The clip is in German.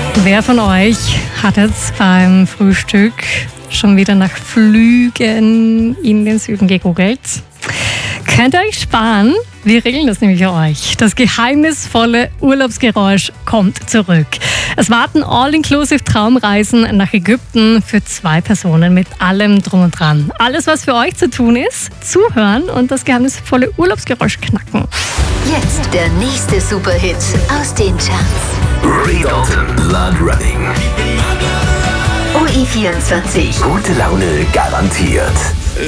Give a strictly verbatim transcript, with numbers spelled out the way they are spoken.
Wer von euch hat jetzt beim Frühstück schon wieder nach Flügen in den Süden gegoogelt? Könnt ihr euch sparen? Wir regeln das nämlich für euch. Das geheimnisvolle Urlaubsgeräusch kommt zurück. Es warten All-Inclusive Traumreisen nach Ägypten für zwei Personen mit allem drum und dran. Alles, was für euch zu tun ist, zuhören und das geheimnisvolle Urlaubsgeräusch knacken. Jetzt der nächste Superhit aus den Charts. Ray Dalton, Blood Running. O E vierundzwanzig. Gute Laune garantiert.